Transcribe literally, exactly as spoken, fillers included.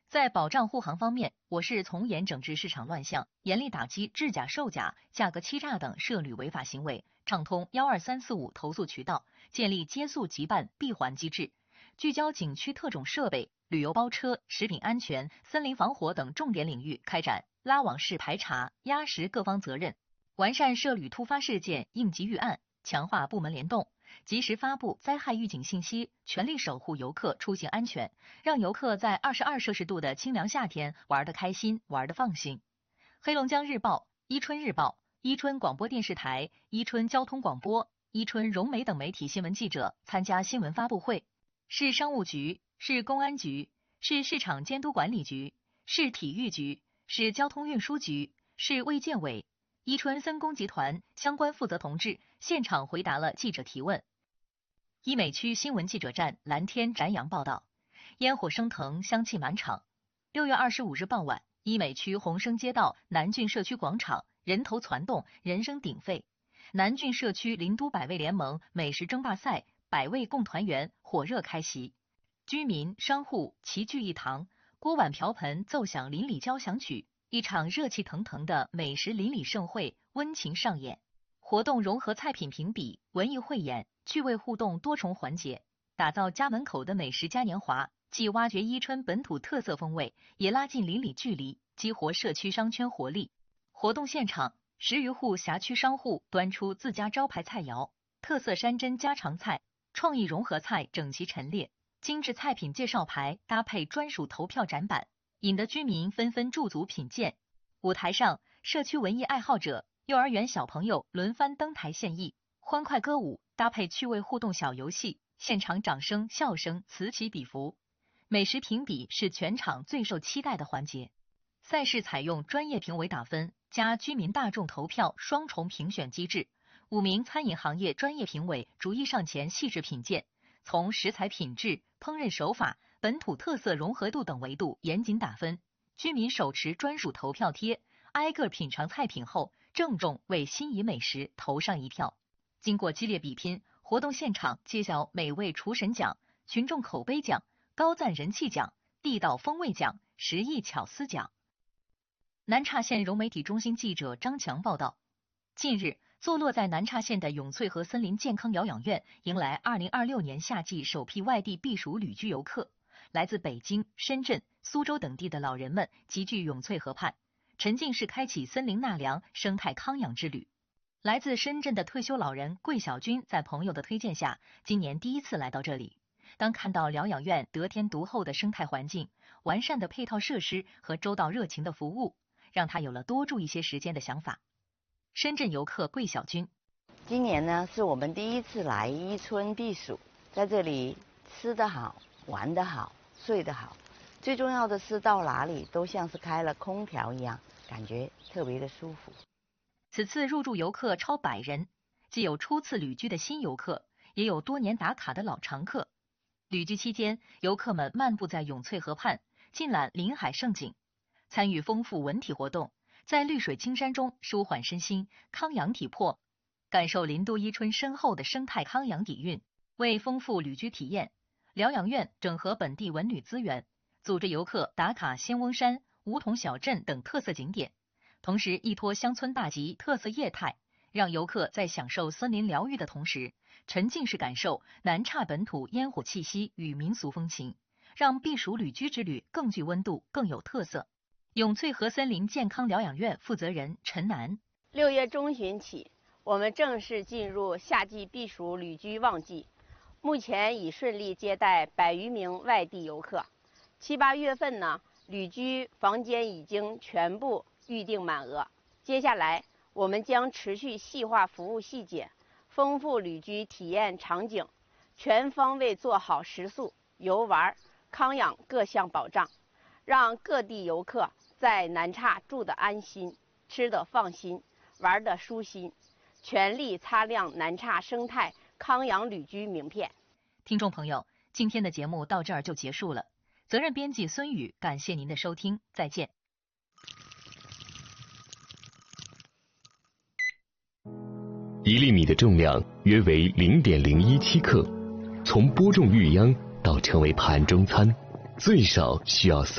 在保障护航方面，我市从严整治市场乱象，严厉打击制假售假、价格欺诈等涉旅违法行为，畅通幺二三四五投诉渠道，建立接诉即办闭环机制，聚焦景区特种设备、旅游包车、食品安全、森林防火等重点领域开展拉网式排查，压实各方责任，完善涉旅突发事件应急预案，强化部门联动，及时发布灾害预警信息，全力守护游客出行安全，让游客在二十二摄氏度的清凉夏天玩得开心，玩得放心。黑龙江日报、伊春日报、伊春广播电视台、伊春交通广播、伊春融媒等媒体新闻记者参加新闻发布会。市商务局、市公安局、市市场监督管理局、市体育局、市交通运输局、市卫健委、伊春森工集团相关负责同志现场回答了记者提问。伊美区新闻记者站蓝天展阳报道，烟火升腾，香气满场。六月二十五日傍晚，伊美区宏生街道南郡社区广场人头攒动，人声鼎沸。南郡社区林都百味联盟美食争霸赛百味共团圆火热开席，居民商户齐聚一堂，锅碗瓢盆奏响邻里交响曲，一场热气腾腾的美食邻里盛会温情上演。活动融合菜品评比、文艺汇演、趣味互动多重环节，打造家门口的美食嘉年华，既挖掘伊春本土特色风味，也拉近邻里距离，激活社区商圈活力。活动现场，十余户辖区商户端出自家招牌菜肴，特色山珍家常菜、创意融合菜整齐陈列，精致菜品介绍牌搭配专属投票展板，引得居民纷纷驻足品鉴。舞台上，社区文艺爱好者、幼儿园小朋友轮番登台献艺，欢快歌舞搭配趣味互动小游戏，现场掌声笑声此起彼伏。美食评比是全场最受期待的环节，赛事采用专业评委打分加居民大众投票双重评选机制，五名餐饮行业专业评委逐一上前细致品鉴，从食材品质、烹饪手法、本土特色融合度等维度严谨打分。居民手持专属投票贴，挨个品尝菜品后，郑重为心仪美食投上一票。经过激烈比拼，活动现场揭晓美味厨神奖、群众口碑奖、高赞人气奖、地道风味奖、实艺巧思奖。南岔县融媒体中心记者张强报道，近日，坐落在南岔县的永翠河森林健康疗养院迎来二零二六年夏季首批外地避暑旅居游客，来自北京、深圳、苏州等地的老人们集聚永翠河畔，沉浸式开启森林纳凉、生态康养之旅。来自深圳的退休老人桂小军在朋友的推荐下，今年第一次来到这里。当看到疗养院得天独厚的生态环境、完善的配套设施和周到热情的服务，让他有了多住一些时间的想法。深圳游客桂小军， 今年呢是我们第一次来伊春避暑，在这里吃得好、玩得好、睡得好，最重要的是到哪里都像是开了空调一样，感觉特别的舒服。 此次入住游客超百人，既有初次旅居的新游客，也有多年打卡的老常客。旅居期间，游客们漫步在永翠河畔，尽览林海胜景，参与丰富文体活动，在绿水青山中舒缓身心、康养体魄，感受林都伊春深厚的生态康养底蕴。为丰富旅居体验，疗养院整合本地文旅资源，组织游客打卡仙翁山、梧桐小镇等特色景点，同时依托乡村大集特色业态，让游客在享受森林疗愈的同时，沉浸式感受南岔本土烟火气息与民俗风情，让避暑旅居之旅更具温度、更有特色。永翠河森林健康疗养院负责人陈楠， 六月中旬起，我们正式进入夏季避暑旅居旺季，目前已顺利接待百余名外地游客。七八月份呢，旅居房间已经全部预订满额。接下来，我们将持续细化服务细节，丰富旅居体验场景，全方位做好食宿、游玩、康养各项保障，让各地游客在南岔住得安心、吃得放心、玩得舒心，全力擦亮南岔生态康养旅居名片。 听众朋友，今天的节目到这儿就结束了。责任编辑孙宇，感谢您的收听，再见。 一粒米的重量约为 零点零一七克，从播种育秧到成为盘中餐，最少需要三